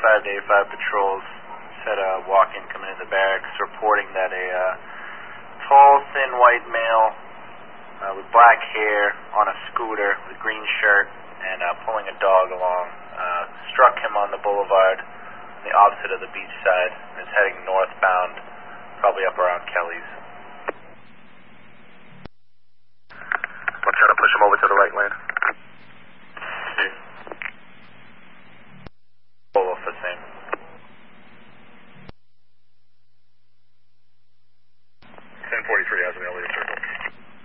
85 to 85 patrols had a walk-in coming into the barracks reporting that a tall, thin white male with black hair on a scooter with a green shirt and pulling a dog along struck him on the boulevard on the opposite of the beach side and is heading northbound, probably up around Kelly's. I'm trying to push him over to the right lane.